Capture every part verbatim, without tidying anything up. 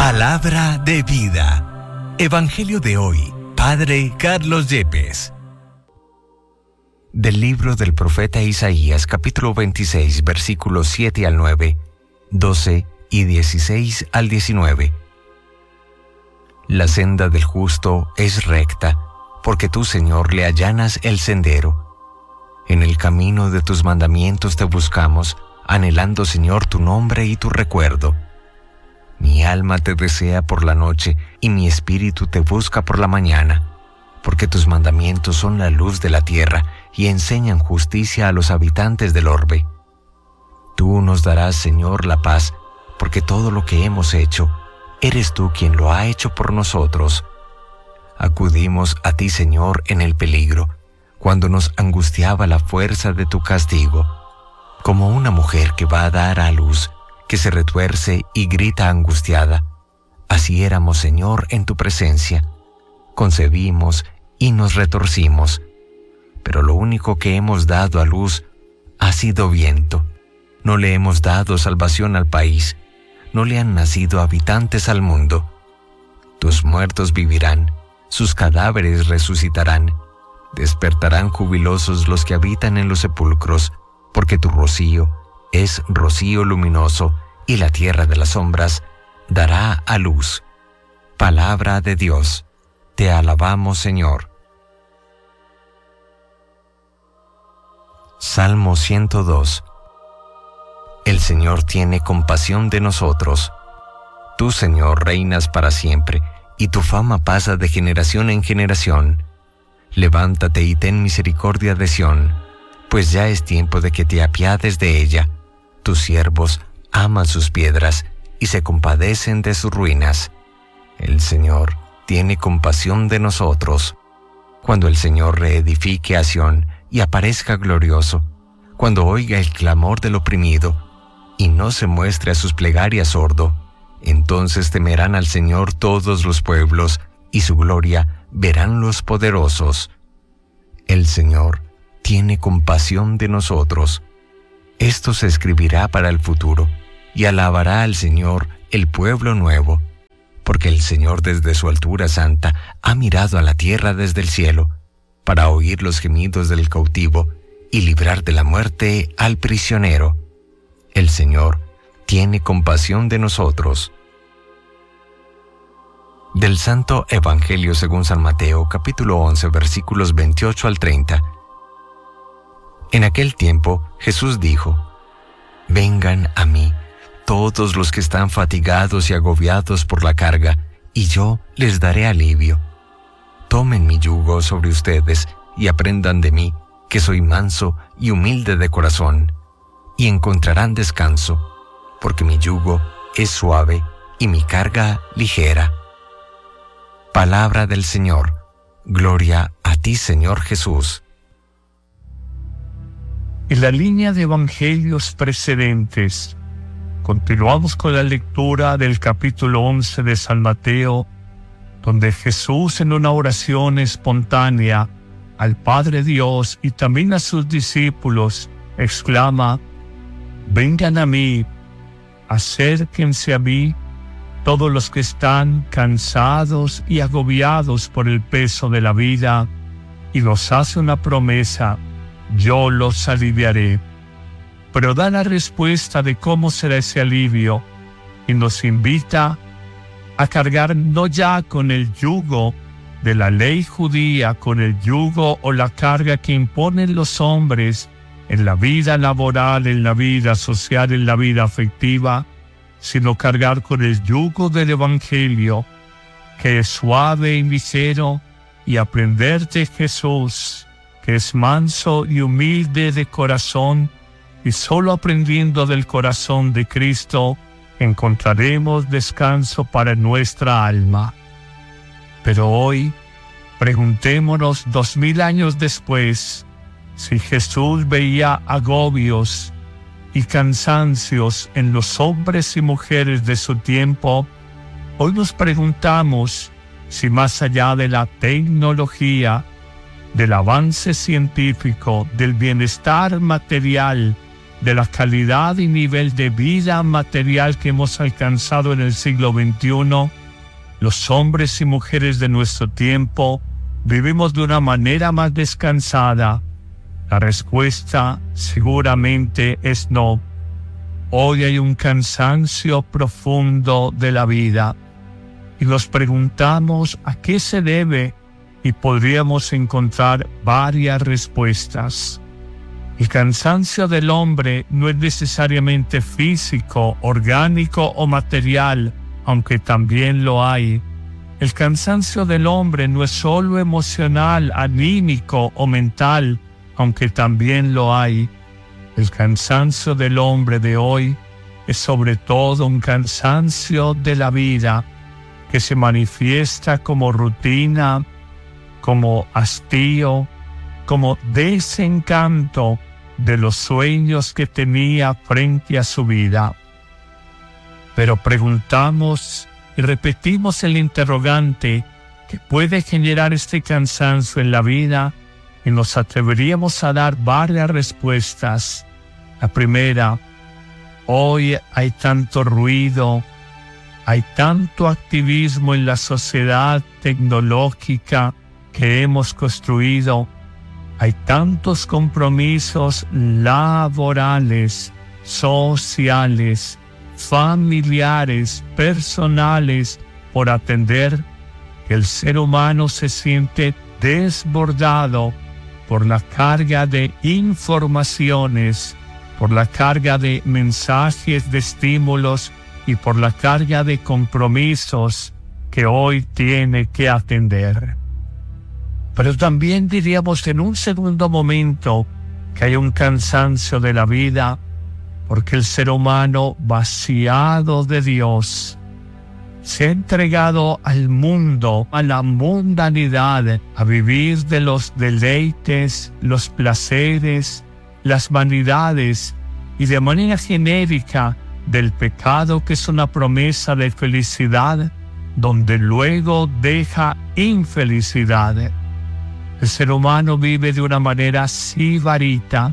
Palabra de vida. Evangelio de hoy, Padre Carlos Yepes. Del libro del profeta Isaías, capítulo veintiséis, versículos siete al nueve, doce y dieciséis al diecinueve. La senda del justo es recta, porque tú, Señor, le allanas el sendero. En el camino de tus mandamientos te buscamos, anhelando, Señor, tu nombre y tu recuerdo. Mi alma te desea por la noche, y mi espíritu te busca por la mañana, porque tus mandamientos son la luz de la tierra, y enseñan justicia a los habitantes del orbe. Tú nos darás, Señor, la paz, porque todo lo que hemos hecho, eres tú quien lo ha hecho por nosotros. Acudimos a ti, Señor, en el peligro, cuando nos angustiaba la fuerza de tu castigo, como una mujer que va a dar a luz, que se retuerce y grita angustiada. Así éramos, Señor, en tu presencia. Concebimos y nos retorcimos, pero lo único que hemos dado a luz ha sido viento. No le hemos dado salvación al país, no le han nacido habitantes al mundo. Tus muertos vivirán, sus cadáveres resucitarán, despertarán jubilosos los que habitan en los sepulcros, porque tu rocío es rocío luminoso, y la tierra de las sombras dará a luz. Palabra de Dios. Te alabamos, Señor. Salmo ciento dos. El Señor tiene compasión de nosotros. Tú, Señor, reinas para siempre, y tu fama pasa de generación en generación. Levántate y ten misericordia de Sión, pues ya es tiempo de que te apiades de ella. Tus siervos aman sus piedras y se compadecen de sus ruinas. El Señor tiene compasión de nosotros. Cuando el Señor reedifique a Sión y aparezca glorioso, cuando oiga el clamor del oprimido y no se muestre a sus plegarias sordo, entonces temerán al Señor todos los pueblos, y su gloria verán los poderosos. El Señor tiene compasión de nosotros. Esto se escribirá para el futuro, y alabará al Señor el pueblo nuevo, porque el Señor desde su altura santa ha mirado a la tierra desde el cielo, para oír los gemidos del cautivo y librar de la muerte al prisionero. El Señor tiene compasión de nosotros. Del Santo Evangelio según San Mateo, capítulo once, versículos veintiocho al treinta. En aquel tiempo Jesús dijo: Vengan a mí, todos los que están fatigados y agobiados por la carga, y yo les daré alivio. Tomen mi yugo sobre ustedes y aprendan de mí, que soy manso y humilde de corazón, y encontrarán descanso, porque mi yugo es suave y mi carga ligera. Palabra del Señor. Gloria a ti, Señor Jesús. En la línea de evangelios precedentes, continuamos con la lectura del capítulo once de San Mateo, donde Jesús, en una oración espontánea al Padre Dios y también a sus discípulos, exclama: Vengan a mí, acérquense a mí, todos los que están cansados y agobiados por el peso de la vida, y nos hace una promesa: yo los aliviaré. Pero da la respuesta de cómo será ese alivio, y nos invita a cargar no ya con el yugo de la ley judía, con el yugo o la carga que imponen los hombres en la vida laboral, en la vida social, en la vida afectiva, sino cargar con el yugo del Evangelio, que es suave y ligero, y aprender de Jesús, que es manso y humilde de corazón, y solo aprendiendo del corazón de Cristo encontraremos descanso para nuestra alma. Pero hoy, preguntémonos dos mil años después, si Jesús veía agobios y cansancios en los hombres y mujeres de su tiempo, hoy nos preguntamos si más allá de la tecnología, del avance científico, del bienestar material de la calidad y nivel de vida material que hemos alcanzado en el siglo veintiuno, los hombres y mujeres de nuestro tiempo vivimos de una manera más descansada? La respuesta seguramente es no. Hoy hay un cansancio profundo de la vida y nos preguntamos a qué se debe, y podríamos encontrar varias respuestas. El cansancio del hombre no es necesariamente físico, orgánico o material, aunque también lo hay. El cansancio del hombre no es solo emocional, anímico o mental, aunque también lo hay. El cansancio del hombre de hoy es sobre todo un cansancio de la vida que se manifiesta como rutina, como hastío, como desencanto de los sueños que tenía frente a su vida. Pero preguntamos y repetimos el interrogante que puede generar este cansancio en la vida, y nos atreveríamos a dar varias respuestas. La primera: hoy hay tanto ruido, hay tanto activismo en la sociedad tecnológica que hemos construido, hay tantos compromisos laborales, sociales, familiares, personales por atender, que el ser humano se siente desbordado por la carga de informaciones, por la carga de mensajes, de estímulos y por la carga de compromisos que hoy tiene que atender. Pero también diríamos en un segundo momento que hay un cansancio de la vida porque el ser humano, vaciado de Dios, se ha entregado al mundo, a la mundanidad, a vivir de los deleites, los placeres, las vanidades y de manera genérica del pecado, que es una promesa de felicidad donde luego deja infelicidad. El ser humano vive de una manera sibarita,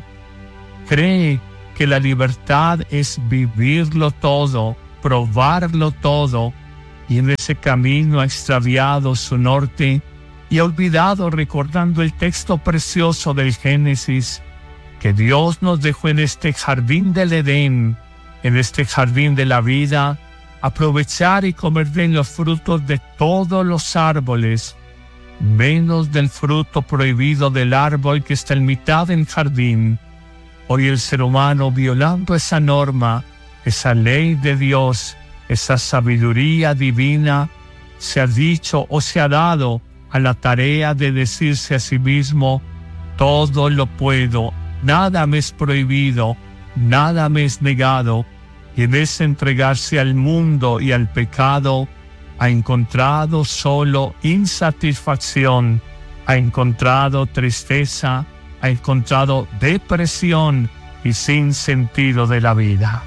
cree que la libertad es vivirlo todo, probarlo todo, y en ese camino ha extraviado su norte y ha olvidado, recordando el texto precioso del Génesis, que Dios nos dejó en este jardín del Edén, en este jardín de la vida, aprovechar y comer de los frutos de todos los árboles, menos del fruto prohibido del árbol que está en mitad del jardín. Hoy el ser humano, violando esa norma, esa ley de Dios, esa sabiduría divina, se ha dicho o se ha dado a la tarea de decirse a sí mismo: todo lo puedo, nada me es prohibido, nada me es negado, y en ese entregarse al mundo y al pecado, ha encontrado solo insatisfacción, ha encontrado tristeza, ha encontrado depresión y sin sentido de la vida.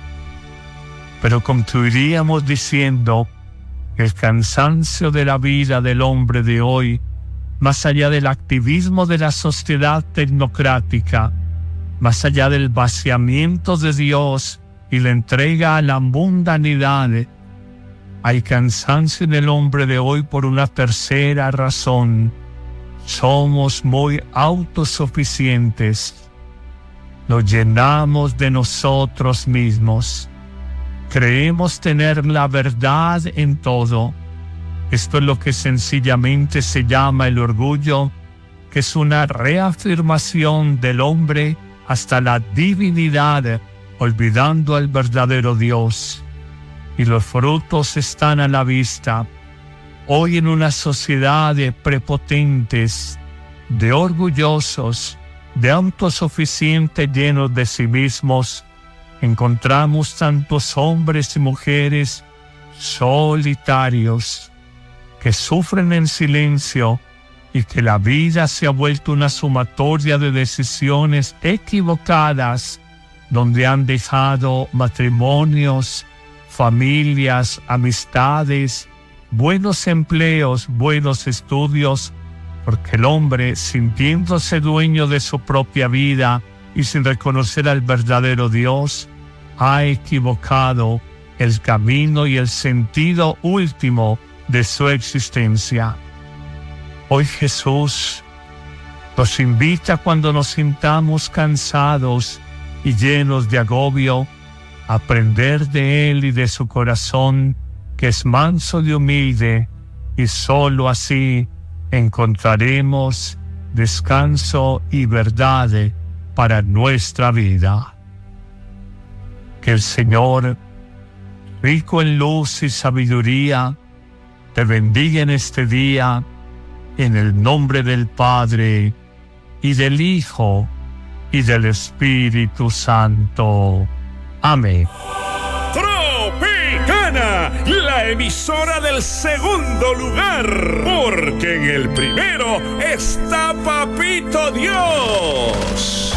Pero concluiríamos diciendo que el cansancio de la vida del hombre de hoy, más allá del activismo de la sociedad tecnocrática, más allá del vaciamiento de Dios y la entrega a la mundanidad, hay cansancio en el hombre de hoy por una tercera razón. Somos muy autosuficientes. Nos llenamos de nosotros mismos. Creemos tener la verdad en todo. Esto es lo que sencillamente se llama el orgullo, que es una reafirmación del hombre hasta la divinidad, olvidando al verdadero Dios. Y los frutos están a la vista. Hoy, en una sociedad de prepotentes, de orgullosos, de autosuficientes llenos de sí mismos, encontramos tantos hombres y mujeres solitarios que sufren en silencio y que la vida se ha vuelto una sumatoria de decisiones equivocadas, donde han dejado matrimonios, familias, amistades, buenos empleos, buenos estudios, porque el hombre, sintiéndose dueño de su propia vida y sin reconocer al verdadero Dios, ha equivocado el camino y el sentido último de su existencia. Hoy Jesús nos invita, cuando nos sintamos cansados y llenos de agobio, a aprender de Él y de su corazón, que es manso y humilde, y sólo así encontraremos descanso y verdad para nuestra vida. Que el Señor, rico en luz y sabiduría, te bendiga en este día, en el nombre del Padre, y del Hijo, y del Espíritu Santo. Amén. Tropicana, la emisora del segundo lugar, porque en el primero está Papito Dios.